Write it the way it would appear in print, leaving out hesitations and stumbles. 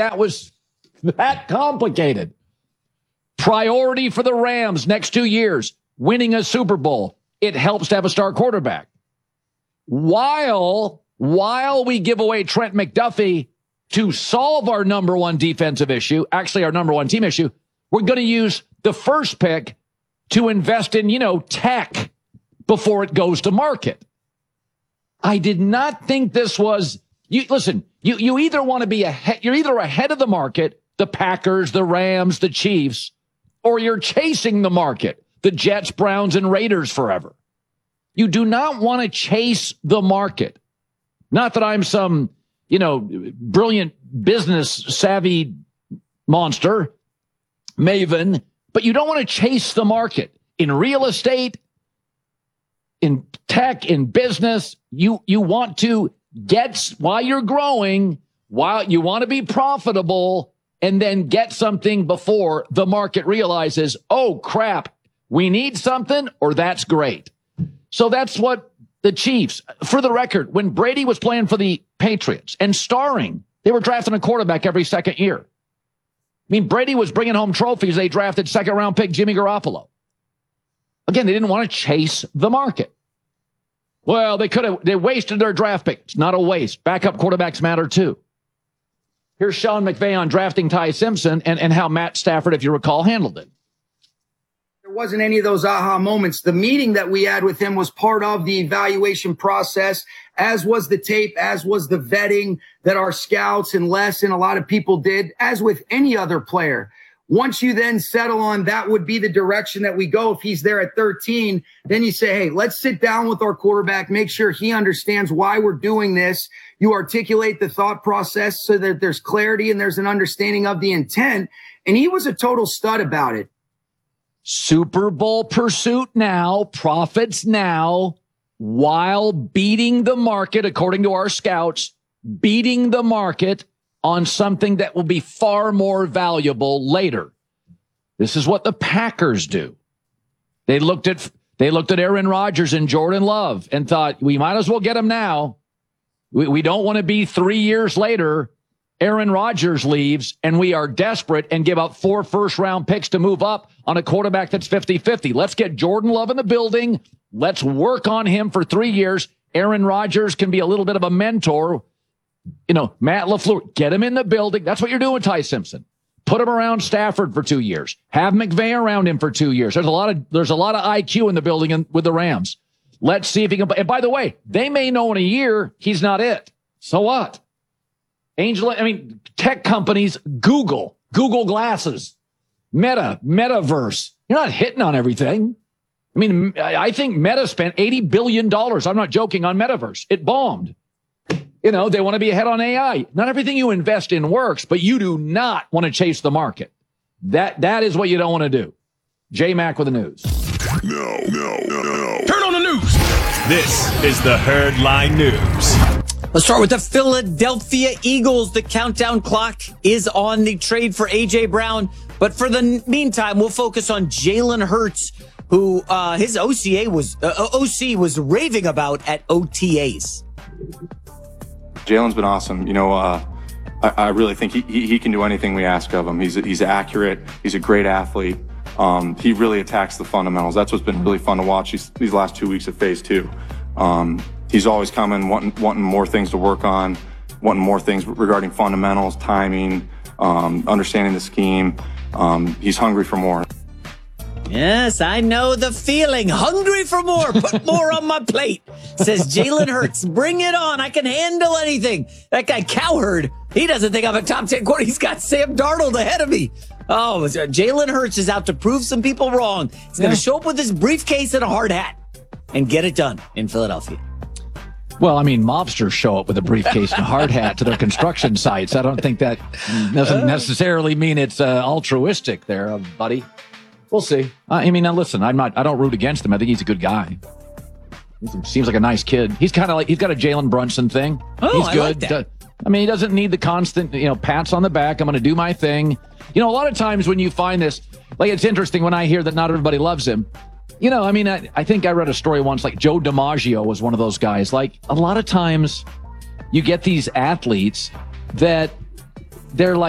that was that complicated. Priority for the Rams next 2 years, winning a Super Bowl. It helps to have a star quarterback. While we give away Trent McDuffie to solve our number one defensive issue, actually our number one team issue, we're going to use the first pick to invest in, tech before it goes to market. I did not think this was, you either want to be ahead, you're either ahead of the market, the Packers, the Rams, the Chiefs, or you're chasing the market, the Jets, Browns, and Raiders forever. You do not want to chase the market. Not that I'm some, brilliant business savvy monster, maven, but you don't want to chase the market. In real estate, in tech, in business, you want to get, while you're growing, while you want to be profitable, and then get something before the market realizes, oh, crap, we need something, or that's great. So that's what the Chiefs, for the record, when Brady was playing for the Patriots and starring, they were drafting a quarterback every second year. I mean, Brady was bringing home trophies. They drafted second-round pick Jimmy Garoppolo. Again, they didn't want to chase the market. Well, they wasted their draft pick. It's not a waste. Backup quarterbacks matter too. Here's Sean McVay on drafting Ty Simpson and how Matt Stafford, if you recall, handled it. There wasn't any of those aha moments. The meeting that we had with him was part of the evaluation process, as was the tape, as was the vetting that our scouts and Les and a lot of people did, as with any other player. Once you then settle on that would be the direction that we go. If he's there at 13, then you say, hey, let's sit down with our quarterback, make sure he understands why we're doing this. You articulate the thought process so that there's clarity and there's an understanding of the intent. And he was a total stud about it. Super Bowl pursuit now, profits now, while beating the market, according to our scouts, beating the market on something that will be far more valuable later. This is what the Packers do. They looked at Aaron Rodgers and Jordan Love and thought, we might as well get him now. We don't want to be 3 years later, Aaron Rodgers leaves and we are desperate and give up 4 first-round picks to move up on a quarterback that's 50-50. Let's get Jordan Love in the building. Let's work on him for 3 years. Aaron Rodgers can be a little bit of a mentor. Matt LaFleur, get him in the building. That's what you're doing with Ty Simpson. Put him around Stafford for 2 years. Have McVay around him for 2 years. There's a lot of IQ in the building with the Rams. Let's see if he can. And by the way, they may know in a year he's not it. So what? Tech companies, Google glasses, metaverse. You're not hitting on everything. I think Meta spent $80 billion. I'm not joking, on metaverse. It bombed. They want to be ahead on AI. Not everything you invest in works, but you do not want to chase the market. That is what you don't want to do. J-Mac with the news. No. Turn on the news. This is the Herd Line News. Let's start with the Philadelphia Eagles. The countdown clock is on the trade for A.J. Brown. But for the meantime, we'll focus on Jalen Hurts, who his OC was raving about at OTAs. Jalen's been awesome. I really think he can do anything we ask of him. He's accurate. He's a great athlete. He really attacks the fundamentals. That's what's been really fun to watch these last 2 weeks of phase 2. He's always coming, wanting more things to work on, wanting more things regarding fundamentals, timing, understanding the scheme. He's hungry for more. Yes, I know the feeling. Hungry for more. Put more on my plate, says Jalen Hurts. Bring it on. I can handle anything. That guy Cowherd, he doesn't think I'm a top 10 quarterback. He's got Sam Darnold ahead of me. Oh, Jalen Hurts is out to prove some people wrong. He's going to show up with his briefcase and a hard hat and get it done in Philadelphia. Well, mobsters show up with a briefcase and a hard hat to their construction sites. I don't think that doesn't necessarily mean it's altruistic there, buddy. We'll see. Now listen, I don't root against him. I think he's a good guy. He seems like a nice kid. He's kind of like, he's got a Jalen Brunson thing. Oh, he's good. I like that. He doesn't need the constant, pats on the back. I'm going to do my thing. A lot of times when you find this, it's interesting when I hear that not everybody loves him. I think I read a story once, like Joe DiMaggio was one of those guys. Like, a lot of times you get these athletes that they're like,